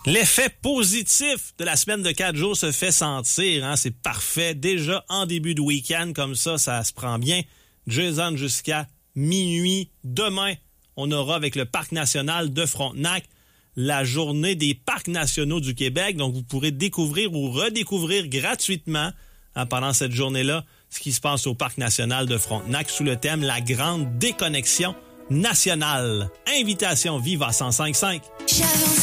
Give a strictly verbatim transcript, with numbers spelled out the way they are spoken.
L'effet positif de la semaine de quatre jours se fait sentir, hein? C'est parfait. Déjà en début de week-end, comme ça, ça se prend bien. Jason jusqu'à minuit. Demain, on aura avec le Parc national de Frontenac la journée des parcs nationaux du Québec. Donc, vous pourrez découvrir ou redécouvrir gratuitement hein, pendant cette journée-là ce qui se passe au Parc national de Frontenac sous le thème « La grande déconnexion nationale ». Invitation Viva cent cinq virgule cinq.